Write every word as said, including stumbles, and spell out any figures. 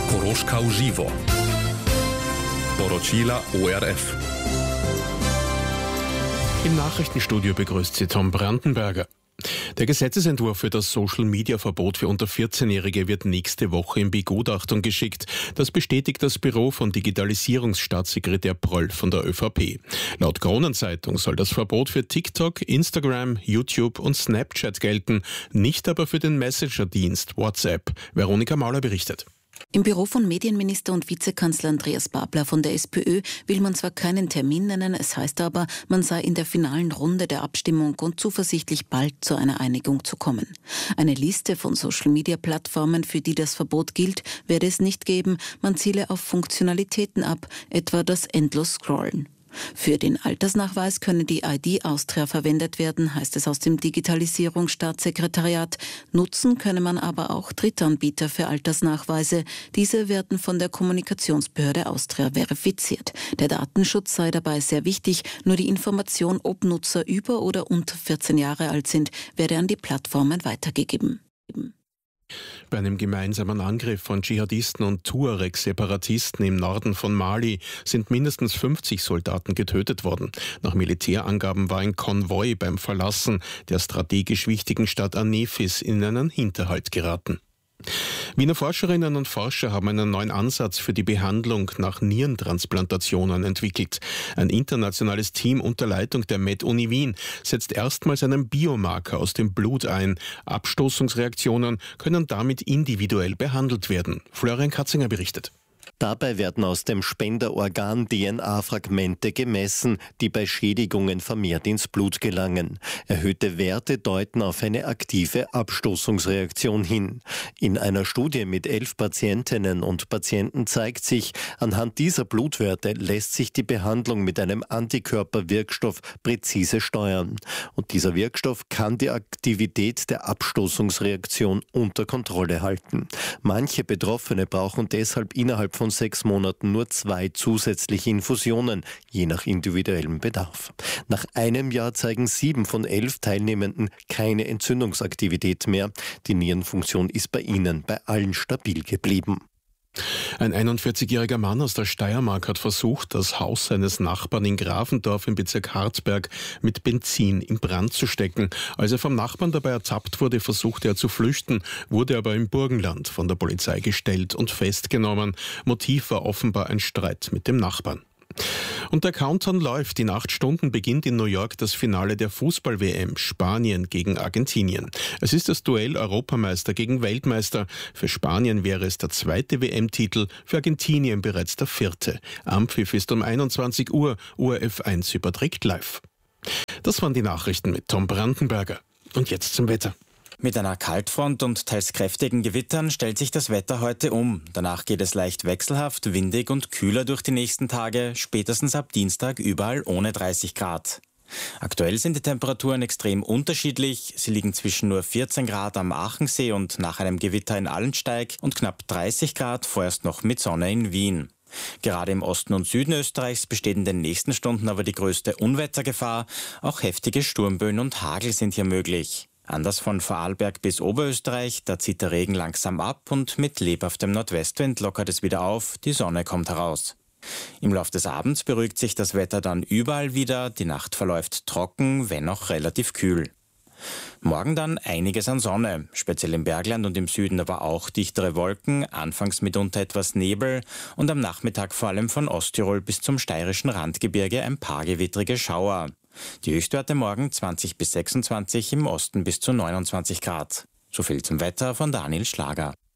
Koroška uživo. Poročila O R F. Im Nachrichtenstudio begrüßt Sie Tom Brandenberger. Der Gesetzesentwurf für das Social-Media-Verbot für unter vierzehnjährige wird nächste Woche in Begutachtung geschickt. Das bestätigt das Büro von Digitalisierungsstaatssekretär Pröll von der ÖVP. Laut Kronenzeitung soll das Verbot für TikTok, Instagram, YouTube und Snapchat gelten, nicht aber für den Messenger-Dienst WhatsApp. Veronika Mauler berichtet. Im Büro von Medienminister und Vizekanzler Andreas Babler von der SPÖ will man zwar keinen Termin nennen, es heißt aber, man sei in der finalen Runde der Abstimmung und zuversichtlich, bald zu einer Einigung zu kommen. Eine Liste von Social-Media-Plattformen, für die das Verbot gilt, werde es nicht geben. Man ziele auf Funktionalitäten ab, etwa das endlos Scrollen. Für den Altersnachweis könne die I D Austria verwendet werden, heißt es aus dem Digitalisierungsstaatssekretariat. Nutzen könne man aber auch Drittanbieter für Altersnachweise. Diese werden von der Kommunikationsbehörde Austria verifiziert. Der Datenschutz sei dabei sehr wichtig. Nur die Information, ob Nutzer über oder unter vierzehn Jahre alt sind, werde an die Plattformen weitergegeben. Bei einem gemeinsamen Angriff von Dschihadisten und Tuareg-Separatisten im Norden von Mali sind mindestens fünfzig Soldaten getötet worden. Nach Militärangaben war ein Konvoi beim Verlassen der strategisch wichtigen Stadt Anefis in einen Hinterhalt geraten. Wiener Forscherinnen und Forscher haben einen neuen Ansatz für die Behandlung nach Nierentransplantationen entwickelt. Ein internationales Team unter Leitung der Med-Uni Wien setzt erstmals einen Biomarker aus dem Blut ein. Abstoßungsreaktionen können damit individuell behandelt werden. Florian Katzinger berichtet. Dabei werden aus dem Spenderorgan D N A-Fragmente gemessen, die bei Schädigungen vermehrt ins Blut gelangen. Erhöhte Werte deuten auf eine aktive Abstoßungsreaktion hin. In einer Studie mit elf Patientinnen und Patienten zeigt sich, anhand dieser Blutwerte lässt sich die Behandlung mit einem Antikörperwirkstoff präzise steuern. Und dieser Wirkstoff kann die Aktivität der Abstoßungsreaktion unter Kontrolle halten. Manche Betroffene brauchen deshalb innerhalb von sechs Monaten nur zwei zusätzliche Infusionen, je nach individuellem Bedarf. Nach einem Jahr zeigen sieben von elf Teilnehmenden keine Entzündungsaktivität mehr. Die Nierenfunktion ist bei ihnen bei allen stabil geblieben. Ein einundvierzigjähriger Mann aus der Steiermark hat versucht, das Haus seines Nachbarn in Grafendorf im Bezirk Harzberg mit Benzin in Brand zu stecken. Als er vom Nachbarn dabei ertappt wurde, versuchte er zu flüchten, wurde aber im Burgenland von der Polizei gestellt und festgenommen. Motiv war offenbar ein Streit mit dem Nachbarn. Und der Countdown läuft. In acht Stunden beginnt in New York das Finale der Fußball-W M. Spanien gegen Argentinien. Es ist das Duell Europameister gegen Weltmeister. Für Spanien wäre es der zweite W M-Titel, für Argentinien bereits der vierte. Anpfiff ist um einundzwanzig Uhr. O R F eins überträgt live. Das waren die Nachrichten mit Tom Brandenberger. Und jetzt zum Wetter. Mit einer Kaltfront und teils kräftigen Gewittern stellt sich das Wetter heute um. Danach geht es leicht wechselhaft, windig und kühler durch die nächsten Tage, spätestens ab Dienstag überall ohne dreißig Grad. Aktuell sind die Temperaturen extrem unterschiedlich. Sie liegen zwischen nur vierzehn Grad am Aachensee und nach einem Gewitter in Allensteig und knapp dreißig Grad vorerst noch mit Sonne in Wien. Gerade im Osten und Süden Österreichs besteht in den nächsten Stunden aber die größte Unwettergefahr. Auch heftige Sturmböen und Hagel sind hier möglich. Anders von Vorarlberg bis Oberösterreich, da zieht der Regen langsam ab und mit lebhaftem Nordwestwind lockert es wieder auf, die Sonne kommt heraus. Im Laufe des Abends beruhigt sich das Wetter dann überall wieder, die Nacht verläuft trocken, wenn auch relativ kühl. Morgen dann einiges an Sonne, speziell im Bergland und im Süden aber auch dichtere Wolken, anfangs mitunter etwas Nebel und am Nachmittag vor allem von Osttirol bis zum steirischen Randgebirge ein paar gewittrige Schauer. Die Höchstwerte morgen zwanzig bis sechsundzwanzig, im Osten bis zu neunundzwanzig Grad. So viel zum Wetter von Daniel Schlager.